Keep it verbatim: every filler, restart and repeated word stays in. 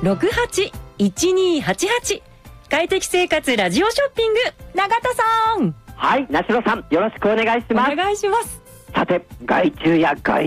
ろくはちいちにはちはち。快適生活ラジオショッピング、永田さん。 はい、なしろさん、よろしくお願いします。 お願いします。 さて、害虫や害